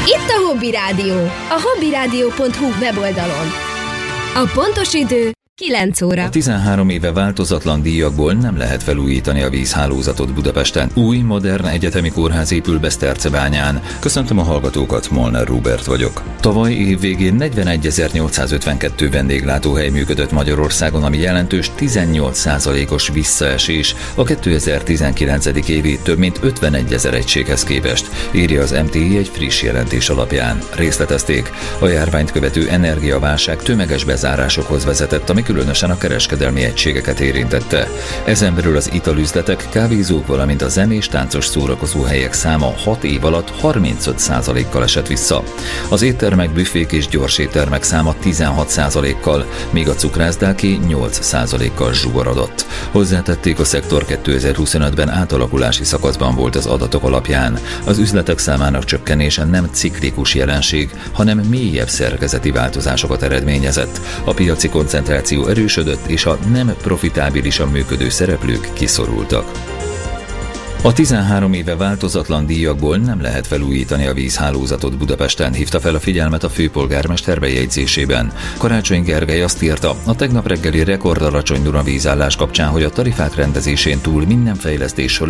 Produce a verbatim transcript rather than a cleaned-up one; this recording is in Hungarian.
Itt a Hobby Rádió, a hobbyradio pont hu weboldalon. A pontos idő kilenc óra. A tizenhárom éve változatlan díjakból nem lehet felújítani a vízhálózatot Budapesten. Új, modern egyetemi kórház épül Besztercebányán. Köszöntöm a hallgatókat, Molnár Róbert vagyok. Tavaly év végén negyvenegy-ezernyolcszázötvenkettő vendéglátóhely működött Magyarországon, ami jelentős tizennyolc százalékos visszaesés a kétezer-tizenkilenc. évi több mint ötvenegyezer egységhez képest, írja az em té i egy friss jelentés alapján. Részletezték, a járványt követő energiaválság tömeges bezárásokhoz vezetett, ami különösen a kereskedelmi egységeket érintette. Ezen belül az italüzletek, kávézók, valamint a zenés, táncos szórakozóhelyek száma hat év alatt harmincöt százalékkal esett vissza. Az éttermek, büfék és gyorséttermek száma tizenhat százalékkal, míg a cukrászdáké nyolc százalékkal zsugorodott. Hozzátették, a szektor kétezer-huszonötben átalakulási szakaszban volt az adatok alapján. Az üzletek számának csökkenése nem ciklikus jelenség, hanem mélyebb szerkezeti változásokat eredményezett. A piaci koncentráció erősödött, és a nem profitábilisan működő szereplők kiszorultak. A tizenhárom éve változatlan díjakból nem lehet felújítani a vízhálózatot Budapesten, hívta fel a figyelmet a főpolgármester bejegyzésében. Karácsony Gergely azt írta, a tegnap reggeli rekordalacsony Duna vízállás kapcsán, hogy a tarifák rendezésén túl minden fejlesztés